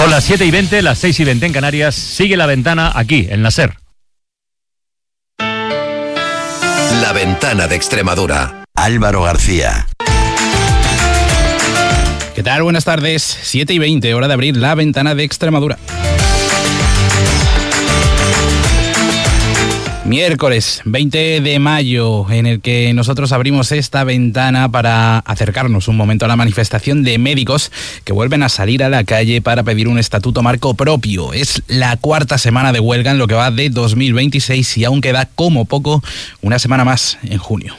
Son las 7:20, las 6:20 en Canarias. Sigue La Ventana aquí, en la SER. La Ventana de Extremadura. Álvaro García. ¿Qué tal? Buenas tardes. 7:20, hora de abrir La Ventana de Extremadura. Miércoles 20 de mayo, en el que nosotros abrimos esta ventana para acercarnos un momento a la manifestación de médicos que vuelven a salir a la calle para pedir un estatuto marco propio. Es la cuarta semana de huelga en lo que va de 2026 y aún queda como poco una semana más en junio.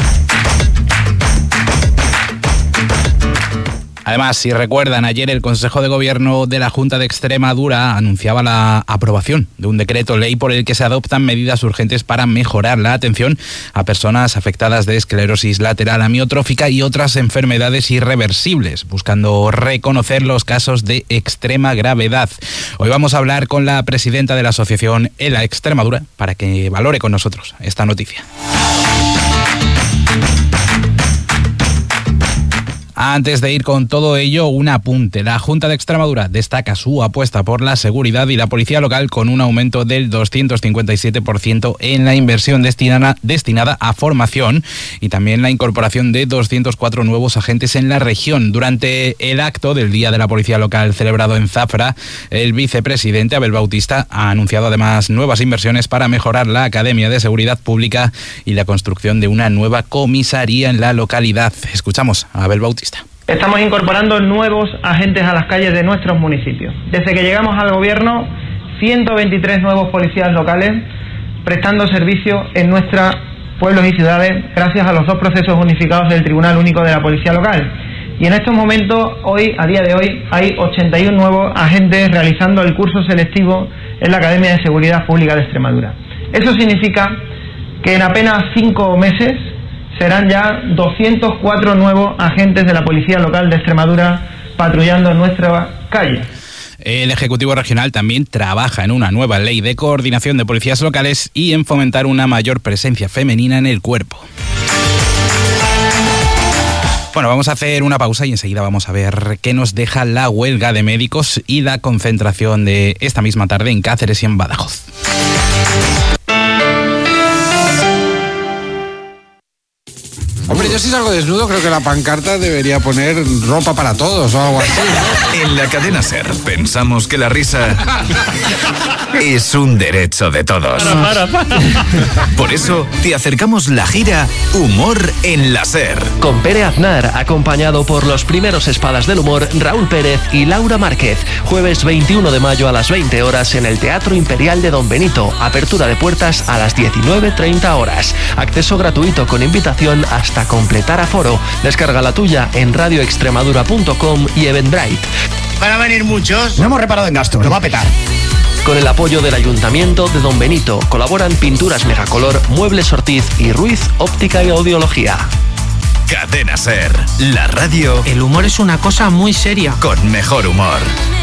Además, si recuerdan, ayer el Consejo de Gobierno de la Junta de Extremadura anunciaba la aprobación de un decreto ley por el que se adoptan medidas urgentes para mejorar la atención a personas afectadas de esclerosis lateral amiotrófica y otras enfermedades irreversibles, buscando reconocer los casos de extrema gravedad. Hoy vamos a hablar con la presidenta de la asociación ELA Extremadura para que valore con nosotros esta noticia. Antes de ir con todo ello, un apunte. La Junta de Extremadura destaca su apuesta por la seguridad y la policía local con un aumento del 257% en la inversión destinada a formación y también la incorporación de 204 nuevos agentes en la región. Durante el acto del Día de la Policía Local celebrado en Zafra, el vicepresidente Abel Bautista ha anunciado además nuevas inversiones para mejorar la Academia de Seguridad Pública y la construcción de una nueva comisaría en la localidad. Escuchamos a Abel Bautista. Estamos incorporando nuevos agentes a las calles de nuestros municipios. Desde que llegamos al gobierno, 123 nuevos policías locales prestando servicio en nuestros pueblos y ciudades gracias a los 2 procesos unificados del Tribunal Único de la Policía Local. Y en estos momentos, a día de hoy, hay 81 nuevos agentes realizando el curso selectivo en la Academia de Seguridad Pública de Extremadura. Eso significa que en apenas 5 meses serán ya 204 nuevos agentes de la Policía Local de Extremadura patrullando en nuestra calle. El Ejecutivo Regional también trabaja en una nueva ley de coordinación de policías locales y en fomentar una mayor presencia femenina en el cuerpo. Bueno, vamos a hacer una pausa y enseguida vamos a ver qué nos deja la huelga de médicos y la concentración de esta misma tarde en Cáceres y en Badajoz. Hombre, yo si salgo desnudo creo que la pancarta debería poner ropa para todos o algo así, ¿no? En la cadena SER pensamos que la risa es un derecho de todos. Para. Por eso te acercamos la gira Humor en la SER. Con Pere Aznar, acompañado por los primeros espadas del humor, Raúl Pérez y Laura Márquez. Jueves 21 de mayo a las 20 horas en el Teatro Imperial de Don Benito. Apertura de puertas a las 19:30 horas. Acceso gratuito con invitación hasta completar aforo. Descarga la tuya en radioextremadura.com y Eventbrite. ¿Van a venir muchos? No hemos reparado en gastos, lo va a petar. Con el apoyo del Ayuntamiento de Don Benito colaboran Pinturas Megacolor, Muebles Ortiz y Ruiz Óptica y Audiología. Cadena SER, la radio. El humor es una cosa muy seria. Con mejor humor.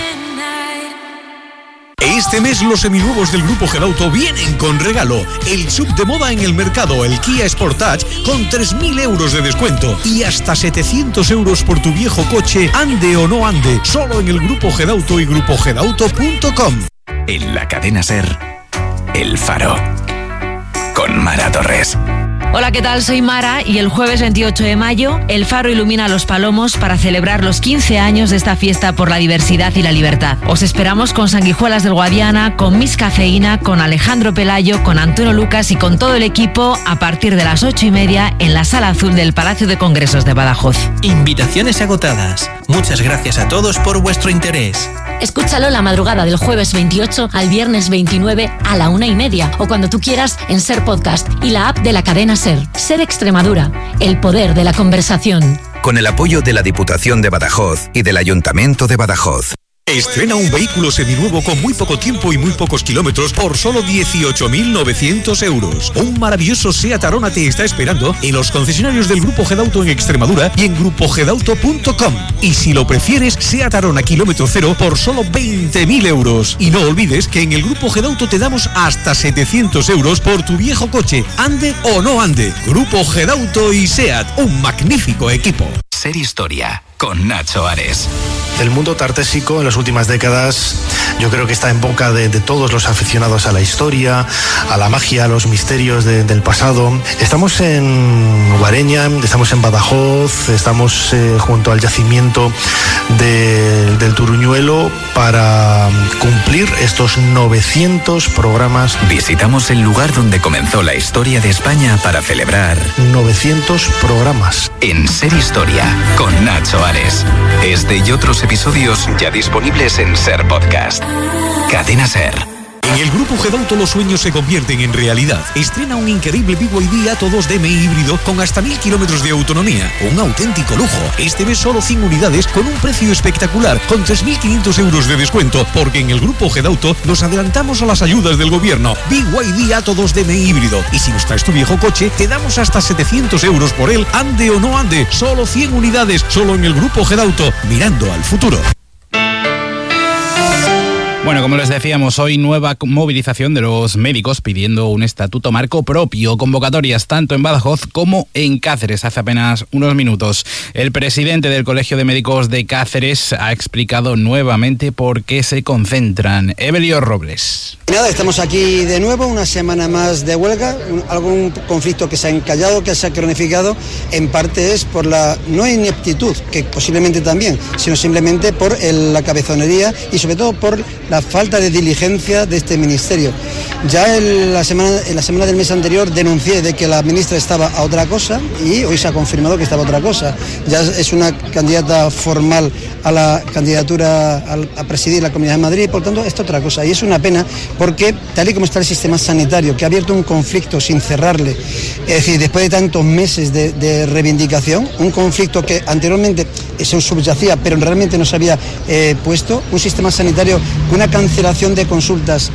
Este mes los seminuevos del Grupo Gedauto vienen con regalo. El sub de moda en el mercado, el Kia Sportage, con 3.000 euros de descuento. Y hasta 700 euros por tu viejo coche, ande o no ande. Solo en el Grupo Gedauto y grupogedauto.com. En la cadena SER, El Faro. Con Mara Torres. Hola, ¿qué tal? Soy Mara y el jueves 28 de mayo El Faro ilumina Los Palomos para celebrar los 15 años de esta fiesta por la diversidad y la libertad. Os esperamos con Sanguijuelas del Guadiana, con Miss Cafeína, con Alejandro Pelayo, con Antonio Lucas y con todo el equipo a partir de las 8:30 en la Sala Azul del Palacio de Congresos de Badajoz. Invitaciones agotadas. Muchas gracias a todos por vuestro interés. Escúchalo la madrugada del jueves 28 al viernes 29 a la 1:30 o cuando tú quieras en SER Podcast y la app de la cadena SER. SER Extremadura, el poder de la conversación. Con el apoyo de la Diputación de Badajoz y del Ayuntamiento de Badajoz. Estrena un vehículo seminuevo con muy poco tiempo y muy pocos kilómetros por solo 18.900 euros. Un maravilloso SEAT Arona te está esperando en los concesionarios del Grupo Gedauto en Extremadura y en grupogedauto.com. Y si lo prefieres, SEAT Arona kilómetro cero por solo 20.000 euros. Y no olvides que en el Grupo Gedauto te damos hasta 700 euros por tu viejo coche, ande o no ande. Grupo Gedauto y SEAT, un magnífico equipo. SER Historia, con con Nacho Ares. El mundo tartésico en las últimas décadas yo creo que está en boca de todos los aficionados a la historia, a la magia, a los misterios del pasado. Estamos en Guareña, estamos en Badajoz, estamos junto al yacimiento del Turuñuelo para cumplir estos 900 programas. Visitamos el lugar donde comenzó la historia de España para celebrar 900 programas. En Ser Historia con Nacho Ares. Este y otros episodios ya disponibles en Ser Podcast. Cadena Ser. En el Grupo Gedauto los sueños se convierten en realidad. Estrena un increíble BYD Atto 2DM híbrido con hasta 1000 kilómetros de autonomía. Un auténtico lujo. Este mes solo 100 unidades con un precio espectacular, con 3.500 euros de descuento, porque en el Grupo Gedauto nos adelantamos a las ayudas del gobierno. BYD Atto 2DM híbrido. Y si nos traes tu viejo coche, te damos hasta 700 euros por él, ande o no ande. Solo 100 unidades, solo en el Grupo Gedauto, mirando al futuro. Bueno, como les decíamos, hoy nueva movilización de los médicos pidiendo un estatuto marco propio. Convocatorias tanto en Badajoz como en Cáceres. Hace apenas unos minutos, el presidente del Colegio de Médicos de Cáceres ha explicado nuevamente por qué se concentran. Evelio Robles. Nada, estamos aquí de nuevo, una semana más de huelga, algún conflicto que se ha encallado, que se ha cronificado, en parte es por la no ineptitud, que posiblemente también, sino simplemente por la cabezonería y sobre todo por la falta de diligencia de este ministerio. Ya en la semana del mes anterior denuncié de que la ministra estaba a otra cosa y hoy se ha confirmado que estaba a otra cosa. Ya es una candidata formal a la candidatura a presidir la Comunidad de Madrid, por tanto, esto es otra cosa. Y es una pena porque, tal y como está el sistema sanitario, que ha abierto un conflicto sin cerrarle, es decir, después de tantos meses de reivindicación, un conflicto que anteriormente se subyacía, pero realmente no se había puesto, un sistema sanitario con una cancelación de consultas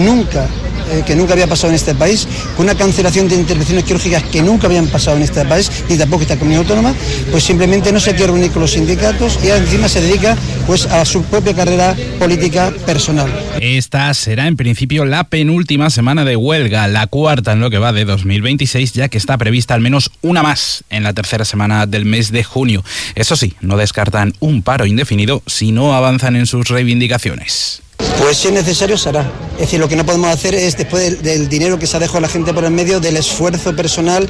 que nunca había pasado en este país, con una cancelación de intervenciones quirúrgicas que nunca habían pasado en este país, ni tampoco esta comunidad autónoma, pues simplemente no se quiere reunir con los sindicatos y encima se dedica pues a su propia carrera política personal. Esta será en principio la penúltima semana de huelga, la cuarta en lo que va de 2026, ya que está prevista al menos una más en la tercera semana del mes de junio. Eso sí, no descartan un paro indefinido si no avanzan en sus reivindicaciones. Pues si es necesario se hará. Es decir, lo que no podemos hacer es, después del dinero que se ha dejado la gente por el medio, del esfuerzo personal,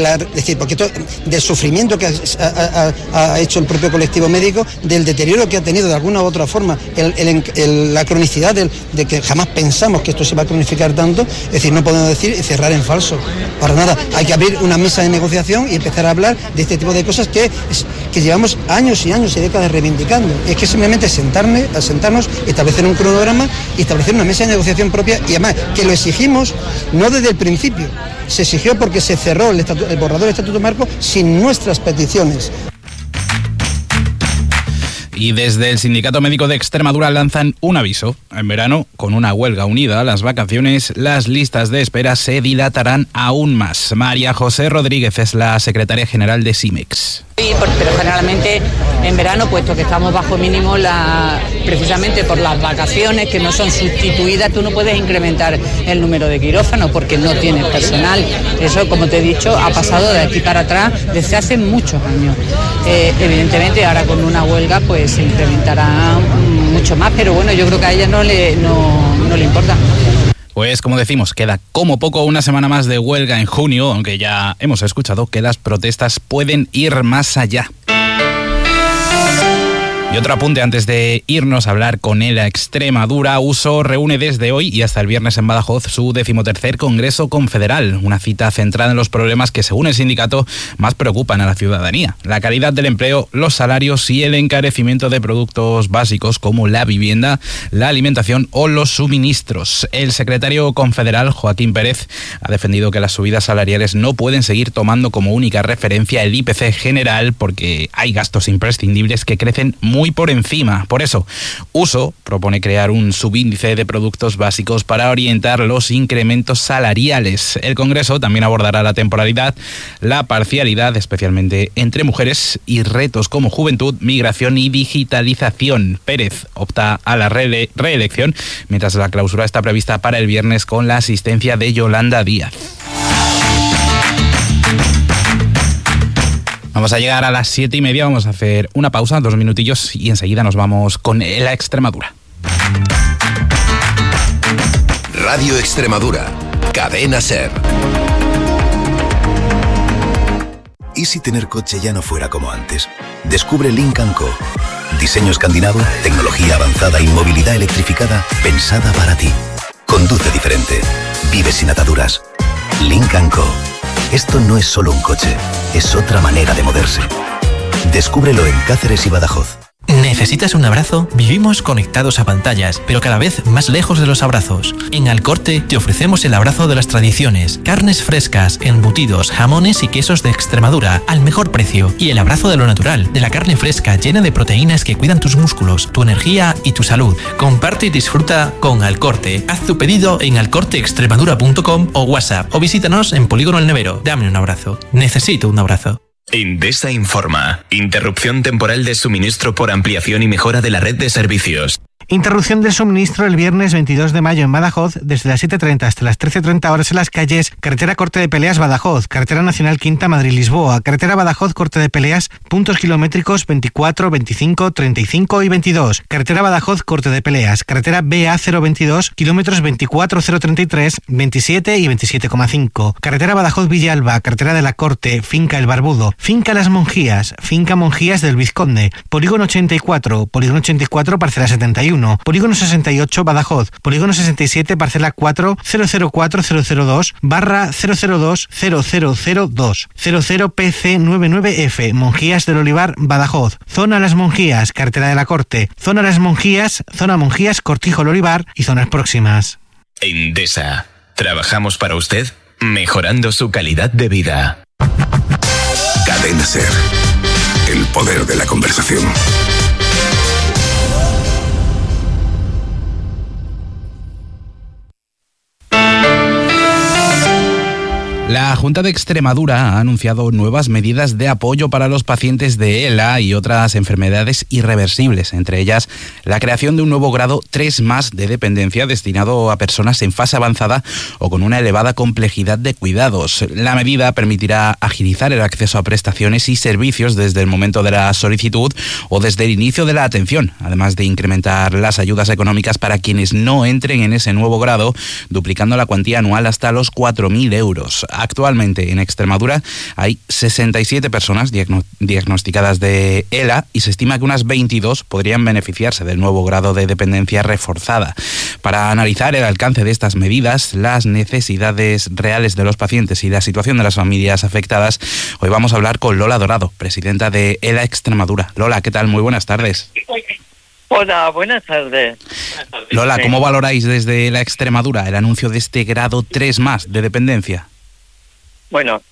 del sufrimiento que ha hecho el propio colectivo médico, del deterioro que ha tenido de alguna u otra forma, la cronicidad de que jamás pensamos que esto se va a cronificar tanto. Es decir, no podemos decir y cerrar en falso, para nada. Hay que abrir una mesa de negociación y empezar a hablar de este tipo de cosas que llevamos años y años y décadas reivindicando. Es que simplemente sentarnos, establecer un cronograma y establecer una mesa de negociación propia, y además que lo exigimos no desde el principio, se exigió porque se cerró el borrador del Estatuto Marco sin nuestras peticiones. Y desde el Sindicato Médico de Extremadura lanzan un aviso. En verano, con una huelga unida a las vacaciones, las listas de espera se dilatarán aún más. María José Rodríguez es la secretaria general de SIMEX. Sí, pero generalmente en verano, puesto que estamos bajo mínimo, precisamente por las vacaciones que no son sustituidas, tú no puedes incrementar el número de quirófanos porque no tienes personal. Eso, como te he dicho, ha pasado de aquí para atrás desde hace muchos años. Evidentemente, ahora con una huelga pues se incrementará mucho más, pero bueno, yo creo que a ella no le importa. Pues como decimos, queda como poco una semana más de huelga en junio, aunque ya hemos escuchado que las protestas pueden ir más allá. Y otro apunte antes de irnos a hablar con ELA Extremadura. USO reúne desde hoy y hasta el viernes en Badajoz su 13º Congreso Confederal, una cita centrada en los problemas que, según el sindicato, más preocupan a la ciudadanía: la calidad del empleo, los salarios y el encarecimiento de productos básicos como la vivienda, la alimentación o los suministros. El secretario confederal, Joaquín Pérez, ha defendido que las subidas salariales no pueden seguir tomando como única referencia el IPC general porque hay gastos imprescindibles que crecen muy por encima. Por eso, USO propone crear un subíndice de productos básicos para orientar los incrementos salariales. El Congreso también abordará la temporalidad, la parcialidad, especialmente entre mujeres, y retos como juventud, migración y digitalización. Pérez opta a la reelección, mientras la clausura está prevista para el viernes con la asistencia de Yolanda Díaz. Vamos a llegar a las 7:30, vamos a hacer una pausa, 2 minutillos y enseguida nos vamos con la Extremadura. Radio Extremadura, Cadena SER. ¿Y si tener coche ya no fuera como antes? Descubre Lynk & Co. Diseño escandinavo, tecnología avanzada y movilidad electrificada pensada para ti. Conduce diferente. Vive sin ataduras. Lynk & Co. Esto no es solo un coche, es otra manera de moverse. Descúbrelo en Cáceres y Badajoz. ¿Necesitas un abrazo? Vivimos conectados a pantallas, pero cada vez más lejos de los abrazos. En Alcorte te ofrecemos el abrazo de las tradiciones, carnes frescas, embutidos, jamones y quesos de Extremadura al mejor precio. Y el abrazo de lo natural, de la carne fresca llena de proteínas que cuidan tus músculos, tu energía y tu salud. Comparte y disfruta con Alcorte. Haz tu pedido en alcorteextremadura.com o WhatsApp o visítanos en Polígono El Nevero. Dame un abrazo. Necesito un abrazo. Endesa informa. Interrupción temporal de suministro por ampliación y mejora de la red de servicios. Interrupción del suministro el viernes 22 de mayo en Badajoz, desde las 7:30 hasta las 13:30 horas en las calles Carretera Corte de Peleas Badajoz, Carretera Nacional Quinta Madrid-Lisboa, Carretera Badajoz Corte de Peleas, puntos kilométricos 24, 25, 35 y 22, Carretera Badajoz Corte de Peleas, Carretera BA022, kilómetros 24, 033, 27 y 27,5, Carretera Badajoz Villalba, Carretera de la Corte, Finca El Barbudo, Finca Las Monjías, Finca Monjías del Vizconde, Polígono 84, parcela 71, Polígono 68 Badajoz, Polígono 67 parcela 4 004002 /002 0002 00 PC 99F Monjías del Olivar Badajoz, Zona Las Monjías, Carretera de la Corte, Zona Las Monjías, Zona Monjías, Cortijo El Olivar y zonas próximas. Endesa. Trabajamos para usted, mejorando su calidad de vida. Cadena SER. El poder de la conversación. La Junta de Extremadura ha anunciado nuevas medidas de apoyo para los pacientes de ELA y otras enfermedades irreversibles, entre ellas la creación de un nuevo grado 3+ de dependencia destinado a personas en fase avanzada o con una elevada complejidad de cuidados. La medida permitirá agilizar el acceso a prestaciones y servicios desde el momento de la solicitud o desde el inicio de la atención, además de incrementar las ayudas económicas para quienes no entren en ese nuevo grado, duplicando la cuantía anual hasta los 4.000 euros. Actualmente en Extremadura hay 67 personas diagnosticadas de ELA y se estima que unas 22 podrían beneficiarse del nuevo grado de dependencia reforzada. Para analizar el alcance de estas medidas, las necesidades reales de los pacientes y la situación de las familias afectadas, hoy vamos a hablar con Lola Dorado, presidenta de ELA Extremadura. Lola, ¿qué tal? Muy buenas tardes. Hola, buenas tardes. Lola, ¿cómo valoráis desde la Extremadura el anuncio de este grado 3+ de dependencia? Bueno,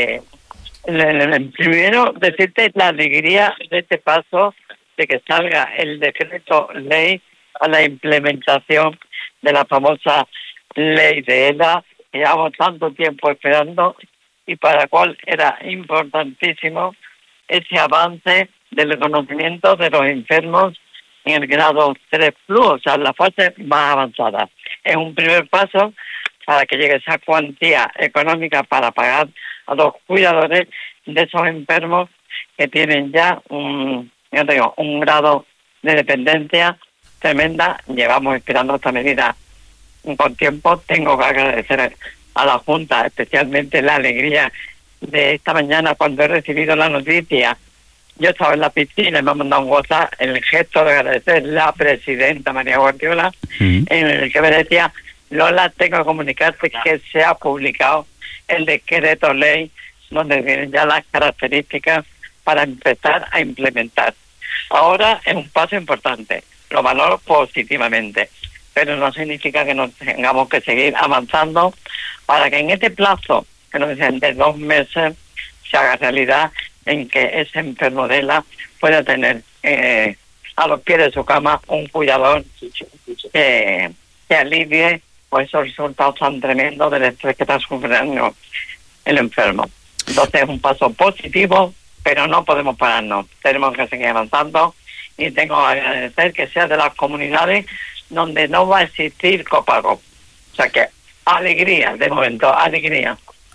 primero decirte la alegría de este paso de que salga el decreto ley a la implementación de la famosa ley de ELA que llevamos tanto tiempo esperando y para la cual era importantísimo ese avance del reconocimiento de los enfermos en el grado 3+, o sea, la fase más avanzada. Es un primer paso para que llegue esa cuantía económica para pagar a los cuidadores de esos enfermos que tienen ya un grado de dependencia tremenda. Llevamos esperando esta medida con tiempo. Tengo que agradecer a la Junta, especialmente la alegría de esta mañana cuando he recibido la noticia. Yo estaba en la piscina y me ha mandado un WhatsApp el gesto de agradecer la presidenta María Guardiola, en el que me decía: Lola, tengo que comunicarte que se ha publicado el decreto ley donde vienen ya las características para empezar a implementar. Ahora es un paso importante, lo valoro positivamente, pero no significa que no tengamos que seguir avanzando para que en este plazo, que nos dicen de 2 meses, se haga realidad en que ese enfermo de ELA pueda tener a los pies de su cama un cuidador que alivie pues esos resultados tan tremendos del estrés que está sufriendo el enfermo. Entonces es un paso positivo, pero no podemos pararnos. Tenemos que seguir avanzando y tengo que agradecer que sea de las comunidades donde no va a existir copago. O sea que alegría, de momento, alegría.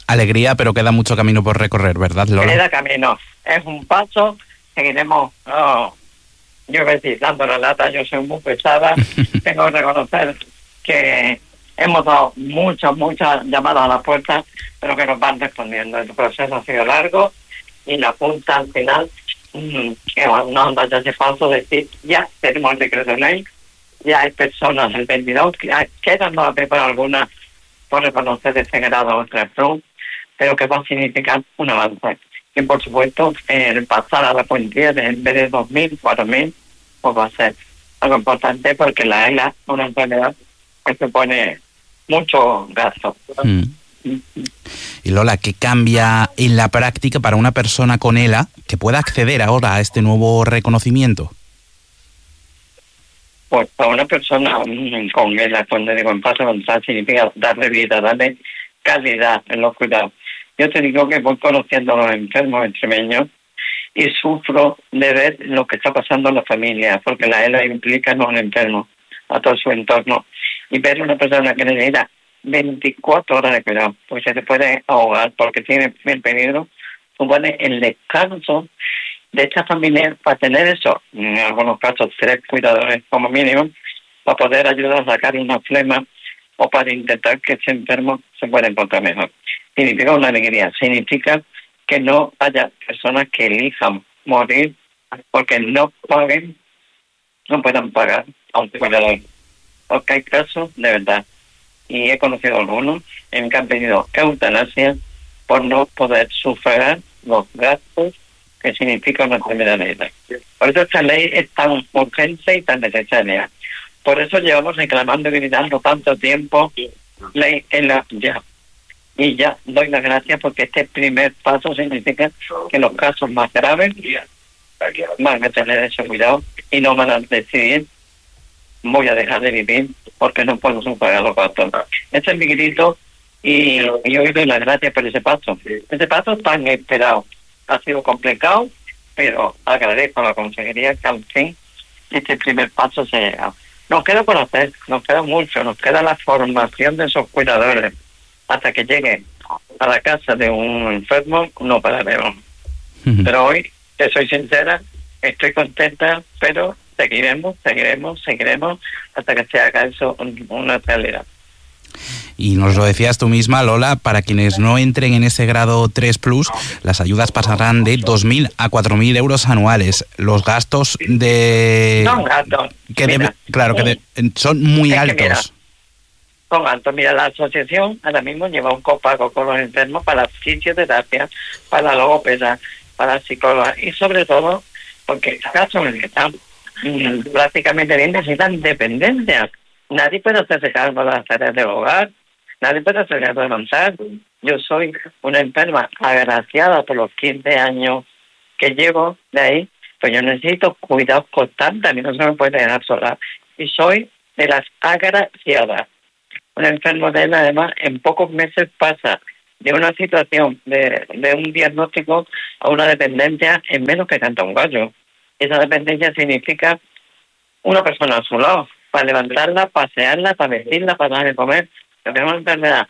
Alegría, pero queda mucho camino por recorrer, ¿verdad, Lola? Queda camino. Es un paso, seguiremos, yo voy a decir, dando la lata, yo soy muy pesada, tengo que reconocer que hemos dado muchas llamadas a la puerta, pero que nos van respondiendo. El proceso ha sido largo y la punta al final, que no ya hace falta decir, ya tenemos el decreto de ley, ya hay personas del 22, quedan no para algunas por reconocer este grado o 3 plus, pero que va a significar un avance. Y por supuesto, el pasar a la cuantía en vez de 2.000, 4.000, pues va a ser algo importante porque la ELA es una enfermedad que supone mucho gasto. Y Lola, ¿qué cambia en la práctica para una persona con ELA que pueda acceder ahora a este nuevo reconocimiento? Pues para una persona con ELA, cuando digo en paso avanzado, significa darle vida, darle calidad en los cuidados. Yo te digo que voy conociendo a los enfermos extremeños y sufro de ver lo que está pasando en la familia, porque la ELA implica a un enfermo, a todo su entorno. Y ver una persona que necesita 24 horas de cuidado, pues se te puede ahogar porque tiene el peligro, supone el descanso de esta familia para tener eso, en algunos casos 3 cuidadores como mínimo, para poder ayudar a sacar una flema o para intentar que ese enfermo se pueda encontrar mejor. Significa una alegría, significa que no haya personas que elijan morir porque no puedan pagar a un cuidador. Porque hay casos de verdad, y he conocido algunos en que han pedido eutanasia por no poder sufragar los gastos que significa una enfermedad de ELA. Por eso esta ley es tan urgente y tan necesaria. Por eso llevamos reclamando y gritando tanto tiempo ley ELA ya. Y ya doy las gracias porque este primer paso significa que los casos más graves van a tener ese cuidado y no van a decidir voy a dejar de vivir porque no puedo sufragar los gastos. Ese es mi grito y hoy doy las gracias por ese paso. Ese paso tan esperado. Ha sido complicado, pero agradezco a la consejería que al fin este primer paso se haga. Nos queda por hacer, nos queda mucho, nos queda la formación de esos cuidadores. Hasta que llegue a la casa de un enfermo, no pararemos. Pero hoy, te soy sincera, estoy contenta, pero seguiremos hasta que se haga eso una realidad. Y nos lo decías tú misma, Lola, para quienes no entren en ese grado 3 plus, las ayudas pasarán de 2.000 a 4.000 euros anuales. Los gastos son gastos. Son muy altos. Son altos. Mira, la asociación ahora mismo lleva un copago con los enfermos para fisioterapia, para logopeda, para psicóloga y sobre todo porque el caso en el que están prácticamente bien necesitan dependencia. Nadie puede hacerse cargo de las tareas del hogar, nadie puede hacerse cargo de avanzar. Yo soy una enferma agraciada por los 15 años que llevo de ahí, pues yo necesito cuidados constantes, a mí no se me puede dejar sola. Y soy de las agraciadas. Un enfermo de él, además, en pocos meses pasa de una situación de un diagnóstico a una dependencia en menos que canta un gallo. Esa dependencia significa una persona a su lado, para levantarla, pasearla, para vestirla, para darle de comer. Porque es una enfermedad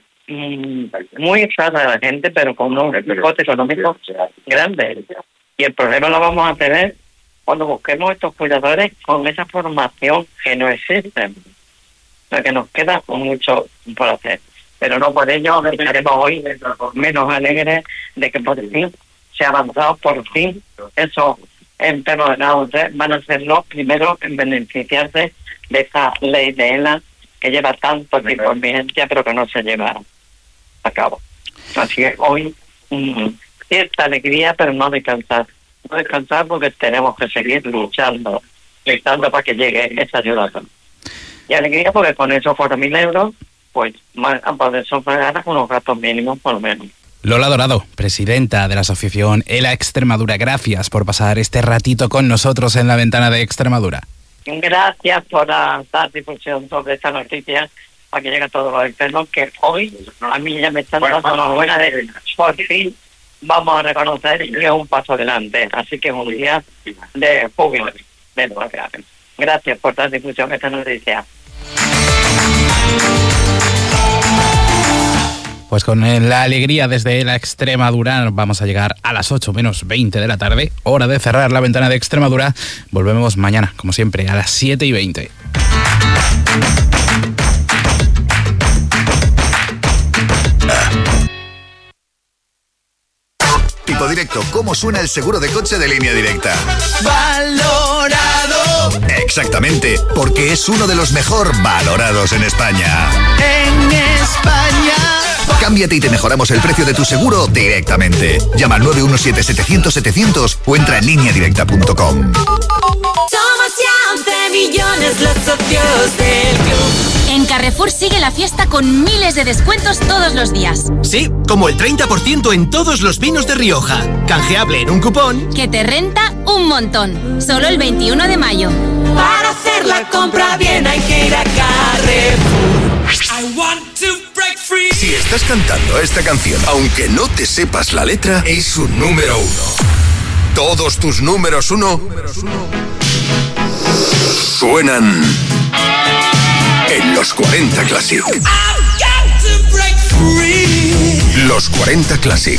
muy extraña de la gente, pero con un coste económico grande. Y el problema lo vamos a tener cuando busquemos estos cuidadores con esa formación que no existe. Porque nos queda mucho por hacer. Pero no por ello estaremos hoy menos alegres de que por fin se ha avanzado, por fin esos enfermos de grado 3 van a ser los primeros en beneficiarse de esa ley de ELA que lleva tanto tiempo en vigencia pero que no se lleva a cabo. Así que hoy cierta alegría, pero no descansar. No descansar porque tenemos que seguir luchando para que llegue esa ayuda. Y alegría porque con esos 4.000 euros pues van a poder sufragar unos gastos mínimos por lo menos. Lola Dorado, presidenta de la asociación ELA Extremadura, gracias por pasar este ratito con nosotros en La Ventana de Extremadura. Gracias por dar difusión sobre esta noticia para que llegue a todos los enfermos que hoy a mí ya me están dando una buena de por fin vamos a reconocer que es un paso adelante. Así que es un día de júbilo. Gracias por dar difusión a esta noticia. Pues con la alegría desde la Extremadura vamos a llegar a las 8 menos 20 de la tarde, hora de cerrar la ventana de Extremadura. Volvemos mañana, como siempre, a las 7:20. Tipo Directo, ¿cómo suena el seguro de coche de Línea Directa? ¡Valorado! Exactamente, porque es uno de los mejor valorados en España. En España. Cámbiate y te mejoramos el precio de tu seguro directamente. Llama al 917-700-700 o entra en lineadirecta.com. Somos ya 11 millones los socios del club. En Carrefour sigue la fiesta con miles de descuentos todos los días. Sí, como el 30% en todos los vinos de Rioja. Canjeable en un cupón que te renta un montón. Solo el 21 de mayo. Para hacer la compra bien hay que ir a Carrefour. I want to break free. Si estás cantando esta canción, aunque no te sepas la letra, es un número 1. Todos tus números 1 suenan en los 40 Classic. Los 40 Classic.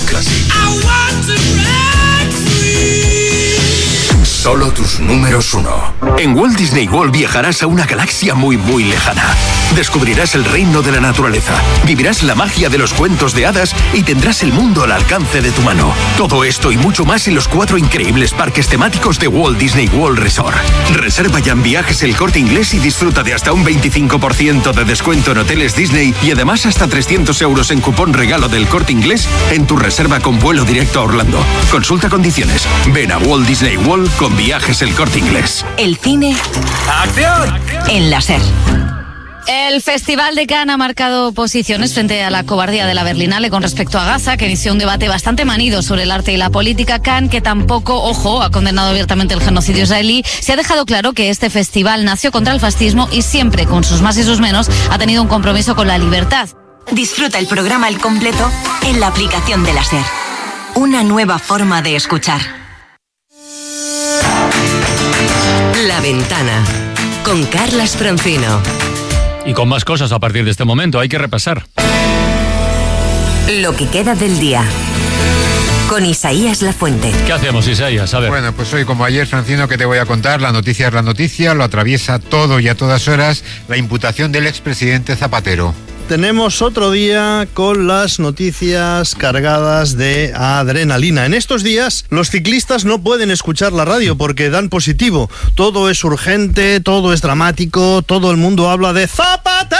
Solo tus números 1. En Walt Disney World viajarás a una galaxia muy, muy lejana. Descubrirás el reino de la naturaleza, vivirás la magia de los cuentos de hadas y tendrás el mundo al alcance de tu mano. Todo esto y mucho más en los 4 increíbles parques temáticos de Walt Disney World Resort. Reserva ya en Viajes El Corte Inglés y disfruta de hasta un 25% de descuento en hoteles Disney y además hasta 300 euros en cupón regalo del Corte Inglés en tu reserva con vuelo directo a Orlando. Consulta condiciones. Ven a Walt Disney World con Viajes El Corte Inglés. El cine. ¡Acción! En la SER. El Festival de Cannes ha marcado posiciones frente a la cobardía de la Berlinale con respecto a Gaza, que inició un debate bastante manido sobre el arte y la política. Cannes, que tampoco, ojo, ha condenado abiertamente el genocidio israelí, se ha dejado claro que este festival nació contra el fascismo y siempre, con sus más y sus menos, ha tenido un compromiso con la libertad. Disfruta el programa al completo en la aplicación de la SER. Una nueva forma de escuchar. La Ventana, con Carlas Francino. Y con más cosas a partir de este momento, hay que repasar. Lo que queda del día, con Isaías Lafuente. ¿Qué hacemos, Isaías? A ver. Bueno, pues hoy, como ayer, Francino, ¿qué te voy a contar? La noticia es la noticia, lo atraviesa todo y a todas horas la imputación del expresidente Zapatero. Tenemos otro día con las noticias cargadas de adrenalina. En estos días los ciclistas no pueden escuchar la radio porque dan positivo. Todo es urgente, todo es dramático, todo el mundo habla de Zapatero.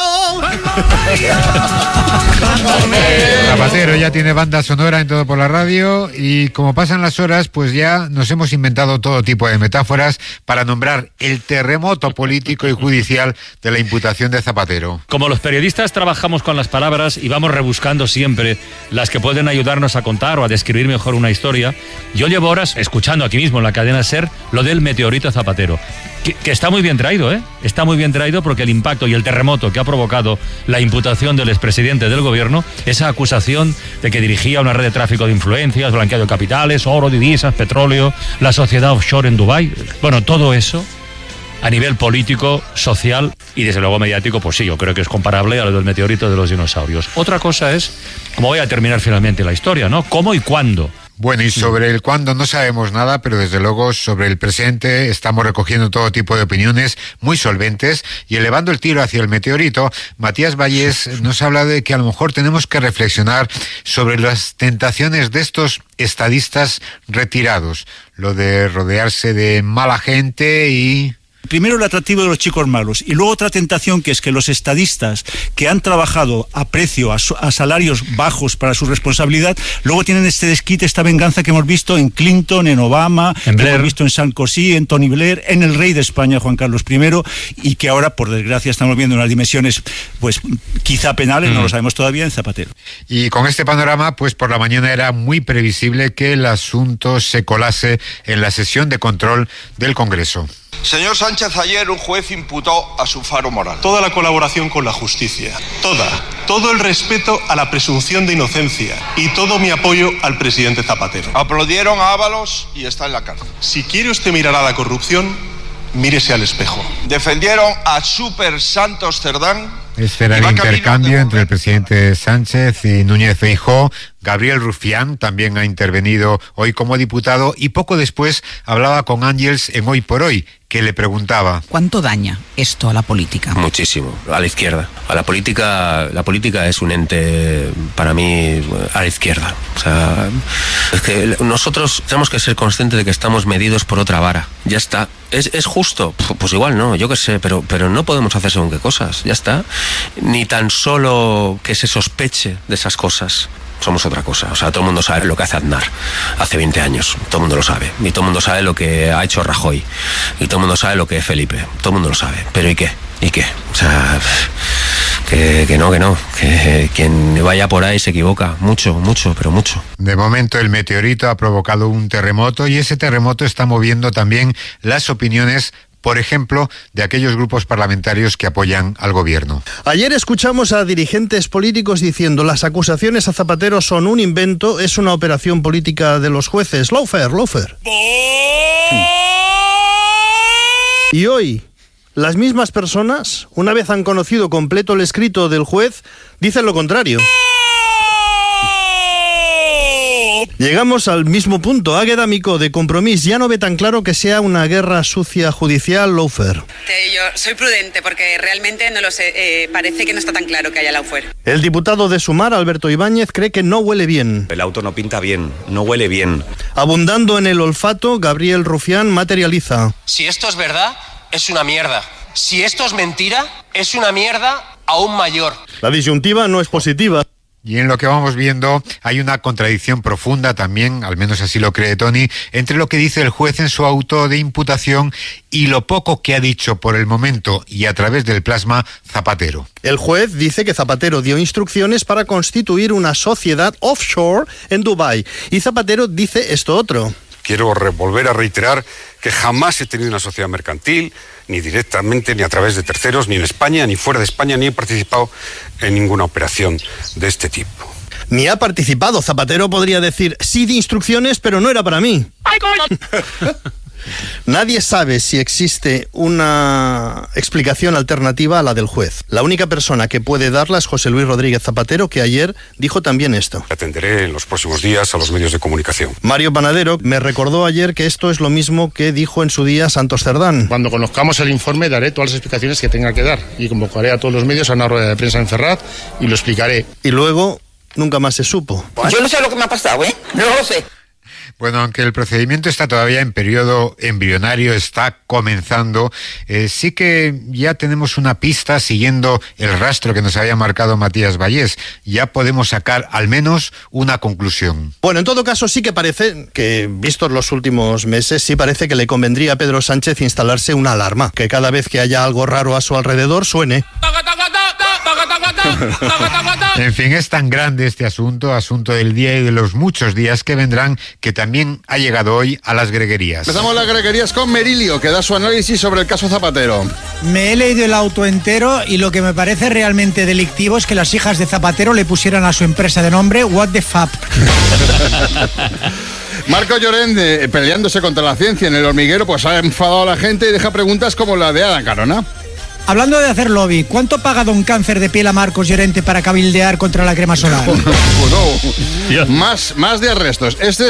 Zapatero ya tiene banda sonora en Todo por la Radio y como pasan las horas, pues ya nos hemos inventado todo tipo de metáforas para nombrar el terremoto político y judicial de la imputación de Zapatero. Como los periodistas trabajamos con las palabras y vamos rebuscando siempre las que pueden ayudarnos a contar o a describir mejor una historia, yo llevo horas escuchando aquí mismo en la cadena SER lo del meteorito Zapatero. Que está muy bien traído, ¿eh? Está muy bien traído porque el impacto y el terremoto que ha provocado la imputación del expresidente del gobierno, esa acusación de que dirigía una red de tráfico de influencias, blanqueo de capitales, oro, divisas, petróleo, la sociedad offshore en Dubái, bueno, todo eso a nivel político, social y desde luego mediático, pues sí, yo creo que es comparable a lo del meteorito de los dinosaurios. Otra cosa es cómo voy a terminar finalmente la historia, ¿no? ¿Cómo y cuándo? Bueno, y sobre el cuándo no sabemos nada, pero desde luego sobre el presente estamos recogiendo todo tipo de opiniones muy solventes y elevando el tiro hacia el meteorito. Matías Vallés nos habla de que a lo mejor tenemos que reflexionar sobre las tentaciones de estos estadistas retirados, lo de rodearse de mala gente y... Primero el atractivo de los chicos malos y luego otra tentación que es que los estadistas que han trabajado a precio, a salarios bajos para su responsabilidad, luego tienen este desquite, esta venganza que hemos visto en Clinton, en Obama, que hemos visto en Sarkozy, en Tony Blair, en el rey de España, Juan Carlos I, y que ahora, por desgracia, estamos viendo unas dimensiones, pues quizá penales, no lo sabemos todavía, en Zapatero. Y con este panorama, pues por la mañana era muy previsible que el asunto se colase en la sesión de control del Congreso. Señor Sánchez, ayer un juez imputó a su faro moral. Toda la colaboración con la justicia, todo el respeto a la presunción de inocencia y todo mi apoyo al presidente Zapatero. Aplaudieron a Ábalos y está en la cárcel. Si quiere usted mirar a la corrupción, mírese al espejo. Defendieron a Super Santos Cerdán Este era el intercambio entre el presidente Sánchez y Núñez Feijóo. Gabriel Rufián también ha intervenido hoy como diputado y poco después hablaba con Ángels en Hoy por Hoy, que le preguntaba: ¿cuánto daña esto a la política? Muchísimo, a la izquierda. La política es un ente, para mí, a la izquierda. O sea, es que nosotros tenemos que ser conscientes de que estamos medidos por otra vara. Ya está. ¿Es justo? Pues igual no, yo qué sé, pero no podemos hacer según qué cosas. Ya está. Ni tan solo que se sospeche de esas cosas. Somos otra cosa. O sea, todo el mundo sabe lo que hace Aznar hace 20 años. Todo el mundo lo sabe. Y todo el mundo sabe lo que ha hecho Rajoy. Y todo el mundo sabe lo que es Felipe. Todo el mundo lo sabe. ¿Pero y qué? ¿Y qué? O sea, que no. Que quien vaya por ahí se equivoca. Mucho, pero mucho. De momento el meteorito ha provocado un terremoto y ese terremoto está moviendo también las opiniones, por ejemplo, de aquellos grupos parlamentarios que apoyan al gobierno. Ayer escuchamos a dirigentes políticos diciendo: las acusaciones a Zapatero son un invento, es una operación política de los jueces. Lawfare. Y hoy, las mismas personas, una vez han conocido completo el escrito del juez, dicen lo contrario. Llegamos al mismo punto. Águeda Micó, de Compromís, ya no ve tan claro que sea una guerra sucia judicial. Lawfare. Yo soy prudente porque realmente no lo sé. Parece que no está tan claro que haya lawfare. El diputado de Sumar, Alberto Ibáñez, cree que no huele bien. El auto no pinta bien, no huele bien. Abundando en el olfato, Gabriel Rufián materializa: si esto es verdad, es una mierda. Si esto es mentira, es una mierda aún mayor. La disyuntiva no es positiva. Y en lo que vamos viendo hay una contradicción profunda también, al menos así lo cree Tony, entre lo que dice el juez en su auto de imputación y lo poco que ha dicho por el momento y a través del plasma Zapatero. El juez dice que Zapatero dio instrucciones para constituir una sociedad offshore en Dubái y Zapatero dice esto otro: quiero volver a reiterar que jamás he tenido una sociedad mercantil, ni directamente, ni a través de terceros, ni en España, ni fuera de España, ni he participado en ninguna operación de este tipo. Ni ha participado. Zapatero podría decir: sí di instrucciones, pero no era para mí. ¡Ay, coño! Nadie sabe si existe una explicación alternativa a la del juez. La única persona que puede darla es José Luis Rodríguez Zapatero, que ayer dijo también esto: atenderé en los próximos días a los medios de comunicación. Mario Panadero me recordó ayer que esto es lo mismo que dijo en su día Santos Cerdán: cuando conozcamos el informe daré todas las explicaciones que tenga que dar y convocaré a todos los medios a una rueda de prensa en Ferraz y lo explicaré. Y luego nunca más se supo. Yo no sé lo que me ha pasado, no lo sé. Bueno, aunque el procedimiento está todavía en periodo embrionario, está comenzando, sí que ya tenemos una pista siguiendo el rastro que nos había marcado Matías Vallés. Ya podemos sacar al menos una conclusión. Bueno, en todo caso sí que parece que, vistos los últimos meses, sí parece que le convendría a Pedro Sánchez instalarse una alarma, que cada vez que haya algo raro a su alrededor suene. En fin, es tan grande este asunto del día y de los muchos días que vendrán, que también ha llegado hoy a las greguerías. Empezamos las greguerías con Merilio, que da su análisis sobre el caso Zapatero. Me he leído el auto entero y lo que me parece realmente delictivo es que las hijas de Zapatero le pusieran a su empresa de nombre What the Fuck. Marco Llorente, peleándose contra la ciencia en El Hormiguero, pues ha enfadado a la gente y deja preguntas como la de Adam Carona. Hablando de hacer lobby, ¿cuánto paga don Cáncer de Piel a Marcos Llorente para cabildear contra la crema solar? Bueno, más de arrestos. Este